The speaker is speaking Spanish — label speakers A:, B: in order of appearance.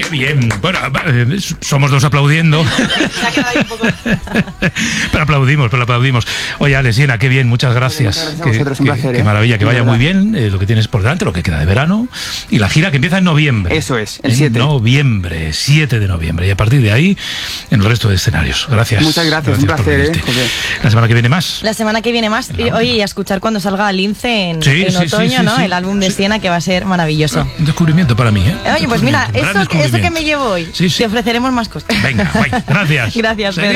A: Qué bien. Bueno, somos dos aplaudiendo.
B: Se ha quedado ahí un poco.
A: Pero aplaudimos. Oye, Ale, Siena, qué bien, muchas gracias.
C: Muchas gracias a vosotros, un placer.
A: Qué maravilla, que vaya muy bien lo que tienes por delante, lo que queda de verano. Y la gira que empieza en noviembre.
C: Eso es, el 7.
A: Noviembre, 7 de noviembre. Y a partir de ahí, en el resto de escenarios. Gracias.
C: Muchas gracias, un placer, José.
A: La semana que viene más.
B: La semana que viene más. Oye, y a escuchar cuando salga Lince en otoño, ¿no?
A: Sí.
B: El álbum de Siena, que va a ser maravilloso.
A: Un descubrimiento para mí, ¿eh?
B: Oye, pues mira, eso que me llevo hoy.
A: Sí.
B: Te ofreceremos más cosas.
A: Venga, gracias.
B: Gracias, Pedro.